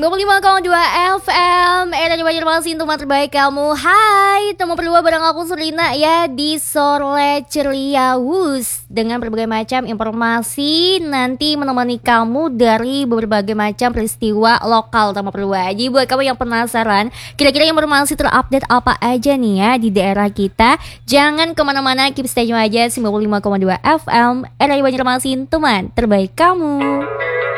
95,2 FM Era Banjarmasin, teman terbaik kamu. Hai, temu berdua bareng aku Serina ya di Sore Ceria Wus, dengan berbagai macam informasi nanti menemani kamu dari berbagai macam peristiwa lokal teman berdua. Jadi buat kamu yang penasaran kira-kira informasi terupdate apa aja nih ya di daerah kita, jangan kemana-mana, keep stay tune aja 95,2 FM Era Banjarmasin, teman terbaik kamu.